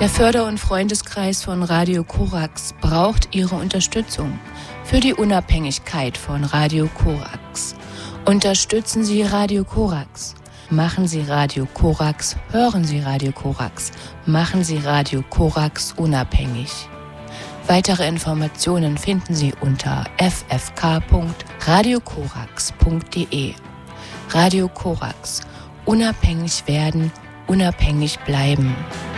Der Förder- und Freundeskreis von Radio Korax braucht Ihre Unterstützung für die Unabhängigkeit von Radio Korax. Unterstützen Sie Radio Korax. Machen Sie Radio Korax, hören Sie Radio Korax, machen Sie Radio Korax unabhängig. Weitere Informationen finden Sie unter ffk.radiokorax.de. Radio Korax. Unabhängig werden, unabhängig bleiben.